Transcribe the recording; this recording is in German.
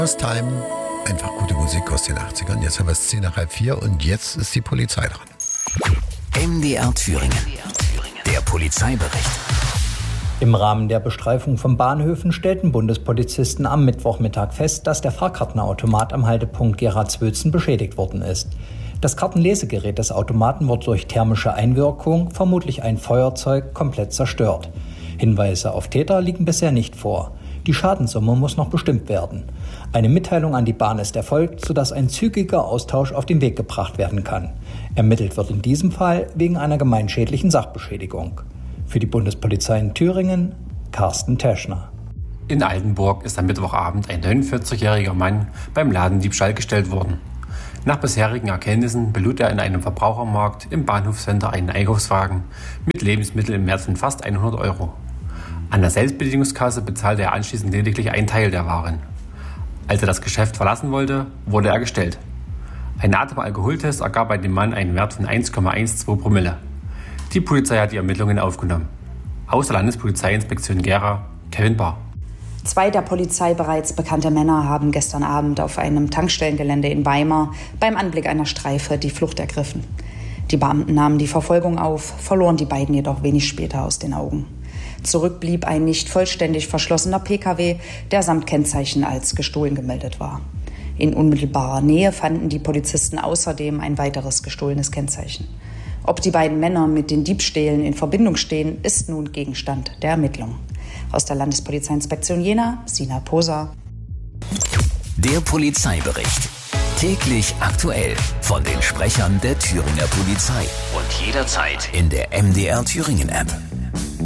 First Time, einfach gute Musik aus den 80ern. Jetzt haben wir es 3:10 und jetzt ist die Polizei dran. MDR Thüringen. Der Polizeibericht. Im Rahmen der Bestreifung von Bahnhöfen stellten Bundespolizisten am Mittwochmittag fest, dass der Fahrkartenautomat am Haltepunkt Gerardswülzen beschädigt worden ist. Das Kartenlesegerät des Automaten wurde durch thermische Einwirkung, vermutlich ein Feuerzeug, komplett zerstört. Hinweise auf Täter liegen bisher nicht vor. Die Schadenssumme muss noch bestimmt werden. Eine Mitteilung an die Bahn ist erfolgt, sodass ein zügiger Austausch auf den Weg gebracht werden kann. Ermittelt wird in diesem Fall wegen einer gemeinschädlichen Sachbeschädigung. Für die Bundespolizei in Thüringen, Carsten Teschner. In Altenburg ist am Mittwochabend ein 49-jähriger Mann beim Ladendiebstahl gestellt worden. Nach bisherigen Erkenntnissen belud er in einem Verbrauchermarkt im Bahnhofscenter einen Einkaufswagen mit Lebensmitteln im Wert von fast 100 €. An der Selbstbedienungskasse bezahlte er anschließend lediglich einen Teil der Waren. Als er das Geschäft verlassen wollte, wurde er gestellt. Ein Atemalkoholtest ergab bei dem Mann einen Wert von 1,12 Promille. Die Polizei hat die Ermittlungen aufgenommen. Aus der Landespolizeiinspektion Gera, Kevin Bahr. 2 der Polizei bereits bekannte Männer haben gestern Abend auf einem Tankstellengelände in Weimar beim Anblick einer Streife die Flucht ergriffen. Die Beamten nahmen die Verfolgung auf, verloren die beiden jedoch wenig später aus den Augen. Zurück blieb ein nicht vollständig verschlossener Pkw, der samt Kennzeichen als gestohlen gemeldet war. In unmittelbarer Nähe fanden die Polizisten außerdem ein weiteres gestohlenes Kennzeichen. Ob die beiden Männer mit den Diebstählen in Verbindung stehen, ist nun Gegenstand der Ermittlung. Aus der Landespolizeiinspektion Jena, Sina Poser. Der Polizeibericht. Täglich aktuell von den Sprechern der Thüringer Polizei. Und jederzeit in der MDR Thüringen App.